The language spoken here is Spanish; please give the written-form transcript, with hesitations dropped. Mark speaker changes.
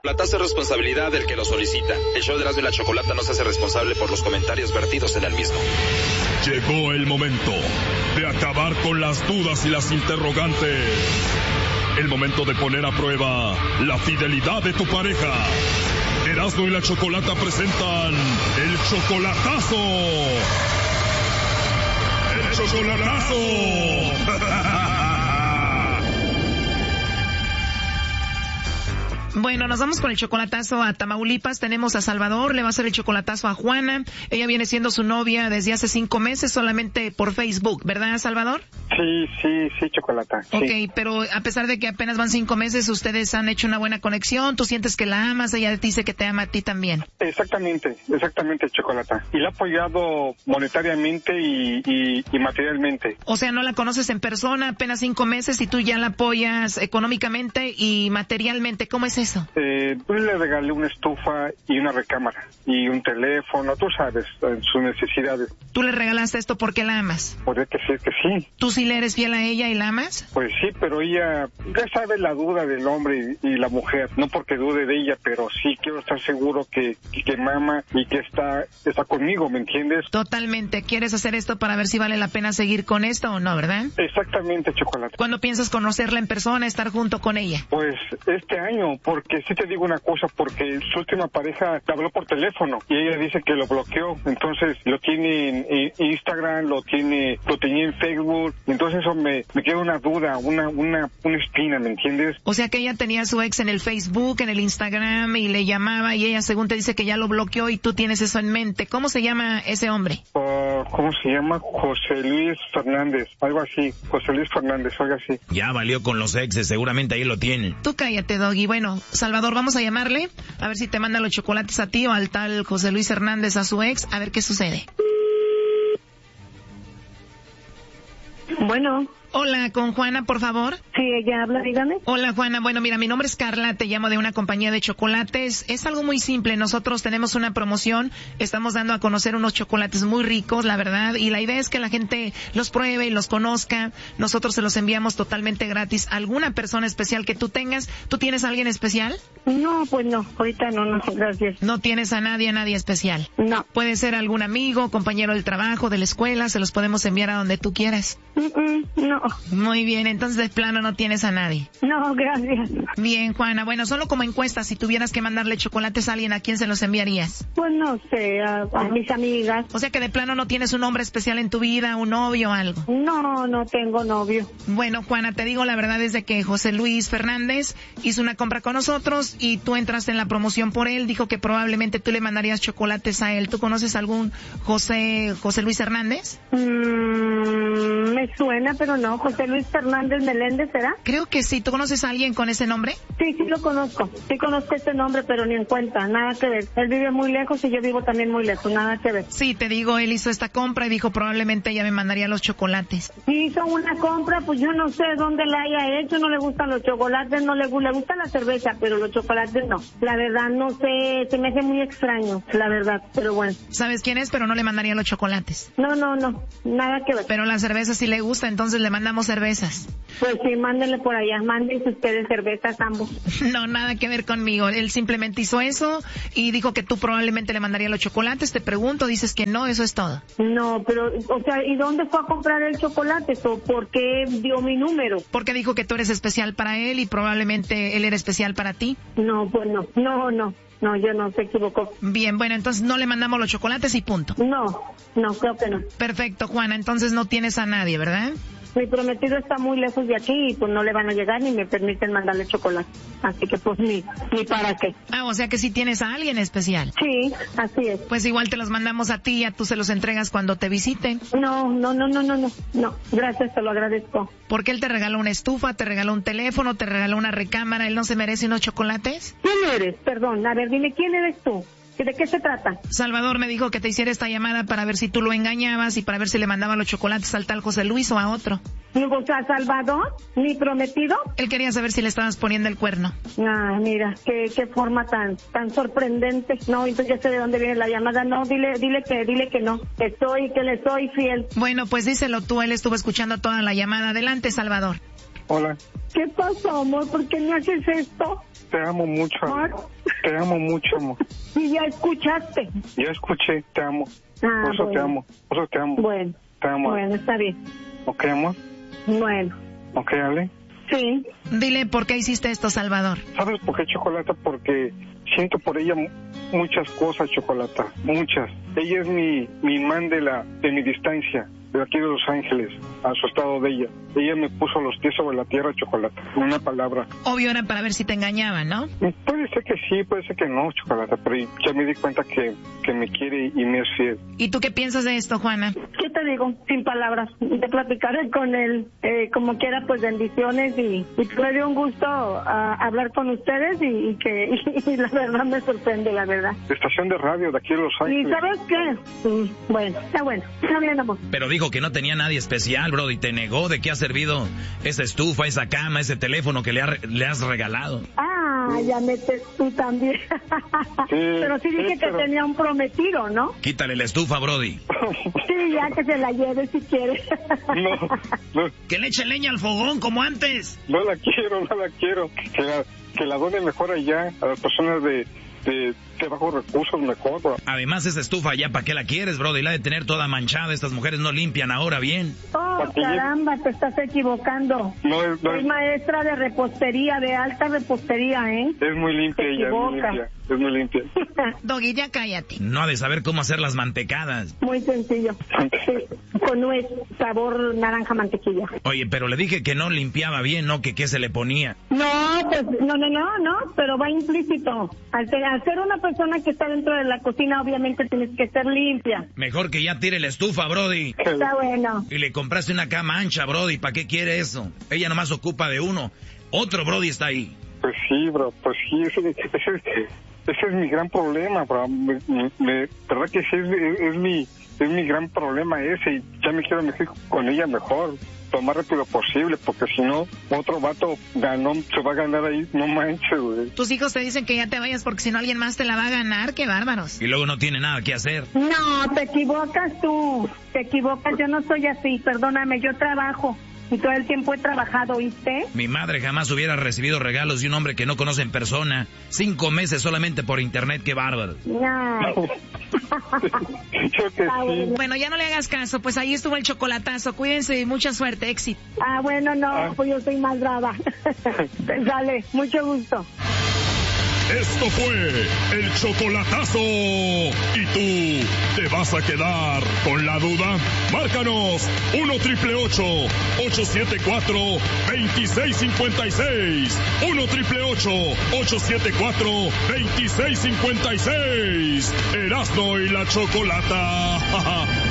Speaker 1: La tasa es responsabilidad del que lo solicita. El show de Erasmo y la Chocolata no se hace responsable por los comentarios vertidos en el mismo.
Speaker 2: Llegó el momento de acabar con las dudas y las interrogantes. El momento de poner a prueba la fidelidad de tu pareja. Erasmo y la Chocolata presentan el chocolatazo. ¡El chocolatazo!
Speaker 3: Bueno, nos vamos con el chocolatazo a Tamaulipas. Tenemos a Salvador, le va a hacer el chocolatazo a Juana. Ella viene siendo su novia desde hace 5 meses solamente por Facebook, ¿verdad, Salvador?
Speaker 4: Sí, Chocolata. Sí.
Speaker 3: Ok, pero a pesar de que apenas van 5 meses, ustedes han hecho una buena conexión. Tú sientes que la amas, ella te dice que te ama a ti también.
Speaker 4: Exactamente, Chocolata. Y la ha apoyado monetariamente y materialmente.
Speaker 3: O sea, no la conoces en persona, apenas 5 meses y tú ya la apoyas económicamente y materialmente. ¿Cómo es eso?
Speaker 4: Pues le regalé una estufa y una recámara y un teléfono, tú sabes, sus necesidades.
Speaker 3: ¿Tú le regalaste esto porque la amas?
Speaker 4: Podría decir que sí.
Speaker 3: ¿Tú sí le eres fiel a ella y la amas?
Speaker 4: Pues sí, pero ella, ya sabe la duda del hombre y la mujer, no porque dude de ella, pero sí quiero estar seguro que me ama y que está conmigo, ¿me entiendes?
Speaker 3: Totalmente. ¿Quieres hacer esto para ver si vale la pena seguir con esto o no, verdad?
Speaker 4: Exactamente, Chocolate.
Speaker 3: ¿Cuándo piensas conocerla en persona, estar junto con ella?
Speaker 4: Pues este año, porque sí te digo una cosa, porque su última pareja te habló por teléfono y ella dice que lo bloqueó, entonces lo tiene en Instagram, lo tenía en Facebook, entonces eso me queda una duda, una espina, ¿me entiendes?
Speaker 3: O sea que ella tenía a su ex en el Facebook, en el Instagram y le llamaba y ella según te dice que ya lo bloqueó y tú tienes eso en mente. ¿Cómo se llama ese hombre?
Speaker 4: ¿Cómo se llama? José Luis Fernández, algo así, José Luis Fernández, algo así.
Speaker 5: Ya valió con los exes, seguramente ahí lo tienen.
Speaker 3: Tú cállate, Doggy. Bueno, Salvador, vamos a llamarle, a ver si te manda los chocolates a ti o al tal José Luis Hernández a su ex, a ver qué sucede.
Speaker 6: Bueno.
Speaker 3: Hola, con Juana, por favor.
Speaker 6: Sí, ella habla, dígame.
Speaker 3: Hola, Juana. Bueno, mira, mi nombre es Carla, te llamo de una compañía de chocolates. Es algo muy simple. Nosotros tenemos una promoción, estamos dando a conocer unos chocolates muy ricos, la verdad, y la idea es que la gente los pruebe y los conozca. Nosotros se los enviamos totalmente gratis a alguna persona especial que tú tengas. ¿Tú tienes a alguien especial?
Speaker 6: No, pues no, ahorita no, gracias.
Speaker 3: ¿No tienes a nadie especial?
Speaker 6: No.
Speaker 3: Puede ser algún amigo, compañero del trabajo, de la escuela, se los podemos enviar a donde tú quieras.
Speaker 6: No.
Speaker 3: Muy bien, entonces de plano no tienes a nadie.
Speaker 6: No, gracias.
Speaker 3: Bien, Juana, bueno, solo como encuesta, si tuvieras que mandarle chocolates a alguien, ¿a quién se los enviarías?
Speaker 6: Pues no sé, a mis amigas.
Speaker 3: O sea que de plano no tienes un hombre especial en tu vida, un novio o algo.
Speaker 6: No tengo novio.
Speaker 3: Bueno, Juana, te digo, la verdad es de que José Luis Fernández hizo una compra con nosotros y tú entraste en la promoción por él, dijo que probablemente tú le mandarías chocolates a él. ¿Tú conoces algún José Luis Hernández?
Speaker 6: Me suena, pero no. José Luis Fernández Meléndez, ¿será?
Speaker 3: Creo que sí. ¿Tú conoces a alguien con ese nombre?
Speaker 6: Sí lo conozco. Sí conozco ese nombre, pero ni en cuenta. Nada que ver. Él vive muy lejos y yo vivo también muy lejos. Nada que ver.
Speaker 3: Sí, te digo, él hizo esta compra y dijo probablemente ella me mandaría los chocolates.
Speaker 6: Hizo una compra, pues yo no sé dónde la haya hecho. No le gustan los chocolates, no le gusta la cerveza, pero los chocolates no. La verdad no sé, se me hace muy extraño, la verdad, pero bueno.
Speaker 3: ¿Sabes quién es? Pero no le mandaría los chocolates.
Speaker 6: No. Nada que ver.
Speaker 3: Pero la cerveza sí le gusta, entonces le mandamos cervezas.
Speaker 6: Pues sí, mándenle por allá, mándense ustedes cervezas ambos.
Speaker 3: No, nada que ver conmigo. Él simplemente hizo eso y dijo que tú probablemente le mandarías los chocolates. Te pregunto, dices que no, eso es todo.
Speaker 6: No, pero, o sea, ¿y dónde fue a comprar el chocolate? ¿O por qué dio mi número?
Speaker 3: Porque dijo que tú eres especial para él y probablemente él era especial para ti.
Speaker 6: No, pues no. No, yo no, se equivocó.
Speaker 3: Bien, bueno, entonces no le mandamos los chocolates y punto.
Speaker 6: No, creo que no.
Speaker 3: Perfecto, Juana, entonces no tienes a nadie, ¿verdad?
Speaker 6: Mi prometido está muy lejos de aquí y pues no le van a llegar ni me permiten mandarle chocolate. Así que pues ni para qué.
Speaker 3: Ah, o sea que sí tienes a alguien especial.
Speaker 6: Sí, así es.
Speaker 3: Pues igual te los mandamos a ti y a tú se los entregas cuando te visiten.
Speaker 6: No, gracias, te lo agradezco.
Speaker 3: Porque él te regaló una estufa, te regaló un teléfono, te regaló una recámara, ¿él no se merece unos chocolates?
Speaker 6: ¿Quién eres? Perdón, a ver, dime, ¿quién eres tú? ¿De qué se trata?
Speaker 3: Salvador me dijo que te hiciera esta llamada para ver si tú lo engañabas y para ver si le mandaba los chocolates al tal José Luis o a otro.
Speaker 6: O sea, Salvador, mi prometido.
Speaker 3: Él quería saber si le estabas poniendo el cuerno.
Speaker 6: Ah, mira, qué forma tan sorprendente. No, entonces ya sé de dónde viene la llamada. No, dile que no. Que le soy fiel.
Speaker 3: Bueno, pues díselo tú, él estuvo escuchando toda la llamada. Adelante, Salvador.
Speaker 4: Hola.
Speaker 6: ¿Qué pasó, amor? ¿Por qué me haces esto?
Speaker 4: Te amo mucho, amor. Te amo mucho, amor.
Speaker 6: Y ya escuchaste.
Speaker 4: Ya escuché, te amo. Por eso
Speaker 6: bueno.
Speaker 4: te amo. Por eso te amo.
Speaker 6: Bueno.
Speaker 4: Te amo.
Speaker 6: Bueno, está bien.
Speaker 4: ¿Ok, amor?
Speaker 6: Bueno.
Speaker 4: ¿Ok, Ale?
Speaker 6: Sí.
Speaker 3: Dile por qué hiciste esto, Salvador.
Speaker 4: ¿Sabes por qué, Chocolata? Porque siento por ella muchas cosas, Chocolata. Muchas. Ella es mi imán de mi distancia, de aquí de Los Ángeles, a su estado de ella. Ella me puso los pies sobre la tierra, Chocolata. Una palabra.
Speaker 3: Obvio era para ver si te engañaban, ¿no?
Speaker 4: Puede ser que sí, puede ser que no, Chocolata, pero ya me di cuenta que me quiere y me es fiel.
Speaker 3: ¿Y tú qué piensas de esto, Juana?
Speaker 6: ¿Qué te digo? Sin palabras. Te platicaré con él. Como quiera, pues bendiciones y me dio un gusto hablar con ustedes y la verdad me sorprende, la verdad.
Speaker 4: Estación de radio de aquí de Los Ángeles.
Speaker 6: ¿Y sabes qué? Bueno. Está bien, amor.
Speaker 5: Pero dijo que no tenía nadie especial, bro, y te negó. ¿De qué ha servido esa estufa, esa cama, ese teléfono que le has regalado?
Speaker 6: Ya metes tú también.
Speaker 4: Sí,
Speaker 6: pero sí dije que tenía un prometido, ¿no?
Speaker 5: Quítale la estufa, brody.
Speaker 6: Sí, ya que se la lleve si quiere.
Speaker 4: No.
Speaker 5: Que le eche leña al fogón como antes.
Speaker 4: No la quiero. Que la done mejor allá a las personas de bajos recursos, mejor, bro.
Speaker 5: Además, esa estufa ya, ¿para qué la quieres, brody? Y la de tener toda manchada. Estas mujeres no limpian ahora bien.
Speaker 6: Oh, caramba, te estás equivocando.
Speaker 4: No
Speaker 6: Soy maestra de repostería, de alta repostería, ¿eh?
Speaker 4: Es muy limpia ella, es muy limpia.
Speaker 3: Doggy, ya cállate.
Speaker 5: No ha de saber cómo hacer las mantecadas.
Speaker 6: Muy sencillo. Sí, con nuez, sabor naranja mantequilla.
Speaker 5: Oye, pero le dije que no limpiaba bien, ¿no? Que qué se le ponía.
Speaker 6: No, pues, no, pero va implícito. Al ser una persona que está dentro de la cocina, obviamente tienes que ser limpia.
Speaker 5: Mejor que ya tire la estufa, brody.
Speaker 6: Está bueno.
Speaker 5: Y le compraste una cama ancha, brody. ¿Para qué quiere eso? Ella nomás ocupa de uno. Otro brody está ahí.
Speaker 4: Pues sí, bro, ese es mi gran problema, bro. Verdad que sí, es mi gran problema ese, y ya me quiero meter con ella mejor, lo más rápido posible, porque si no, otro vato se va a ganar ahí, no manches, güey.
Speaker 3: Tus hijos te dicen que ya te vayas porque si no alguien más te la va a ganar, qué bárbaros.
Speaker 5: Y luego no tiene nada que hacer.
Speaker 6: No, te equivocas tú, yo no soy así, perdóname, yo trabajo. Y todo el tiempo he trabajado, ¿oíste?
Speaker 5: Mi madre jamás hubiera recibido regalos de un hombre que no conoce en persona. 5 meses solamente por internet, qué bárbaro.
Speaker 6: No.
Speaker 4: Yo que sí.
Speaker 3: Bueno, ya no le hagas caso, pues ahí estuvo el chocolatazo. Cuídense y mucha suerte, éxito.
Speaker 6: Bueno, no, pues yo soy más brava. Dale, mucho gusto.
Speaker 2: Esto fue el chocolatazo. ¿Y tú te vas a quedar con la duda? Márcanos 1-888-874-2656. 1-888-874-2656. Erasmo y la Chocolata.